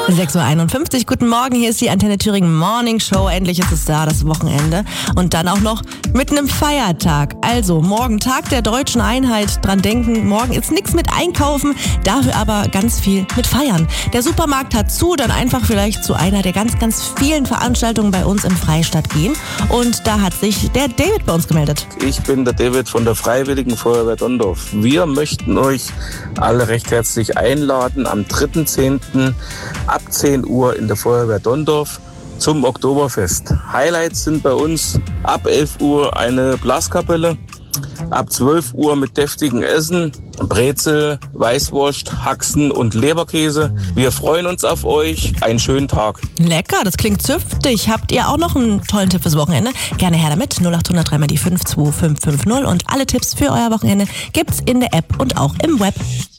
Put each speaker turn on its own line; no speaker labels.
6:51 Uhr, guten Morgen, hier ist die Antenne Thüringen Morning Show. Endlich ist es da, das Wochenende. Und dann auch noch mit einem Feiertag. Also morgen Tag der deutschen Einheit, dran denken, morgen ist nichts mit Einkaufen, dafür aber ganz viel mit Feiern. Der Supermarkt hat zu, dann einfach vielleicht zu einer der ganz, ganz vielen Veranstaltungen bei uns im Freistadt gehen. Und da hat sich der David bei uns gemeldet.
Ich bin der David von der Freiwilligen Feuerwehr Donndorf. Wir möchten euch alle recht herzlich einladen am 3.10. ab 10 Uhr in der Feuerwehr Donndorf zum Oktoberfest. Highlights sind bei uns ab 11 Uhr eine Blaskapelle, ab 12 Uhr mit deftigem Essen, Brezel, Weißwurst, Haxen und Leberkäse. Wir freuen uns auf euch. Einen schönen Tag.
Lecker, das klingt zünftig. Habt ihr auch noch einen tollen Tipp fürs Wochenende? Gerne her damit. 0800 3 mal die 52550 und alle Tipps für euer Wochenende gibt's in der App und auch im Web.